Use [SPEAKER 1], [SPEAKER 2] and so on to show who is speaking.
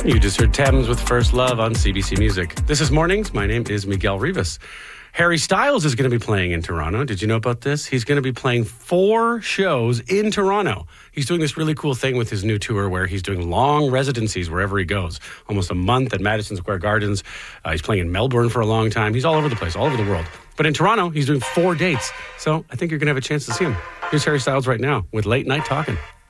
[SPEAKER 1] You just heard Thames with First Love on CBC Music. This is Mornings. My name is Miguel Rivas. Harry Styles is going to be playing in Toronto. Did you know about this? He's going to be playing 4 shows in Toronto. He's doing this really cool thing with his new tour where he's doing long residencies wherever he goes. Almost a month at Madison Square Gardens. He's playing in Melbourne for a long time. He's all over the place, all over the world. But in Toronto, he's doing 4 dates. So I think you're going to have a chance to see him. Here's Harry Styles right now with Late Night Talking.